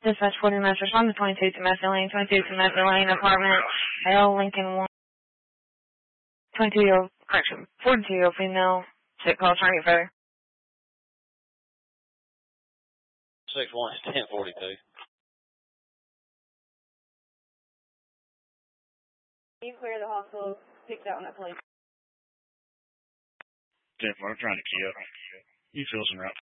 Dispatch 40 Masters on the 22 to Master Lane, 22 to Master Lane, apartment, L. Lincoln 1, 22-year-old, correction, 42-year-old female, sick call, trying to get further. 6-1 is 1042. You clear the hospital, picked out on that plane. 10-4, I'm trying to key up. You feel some route.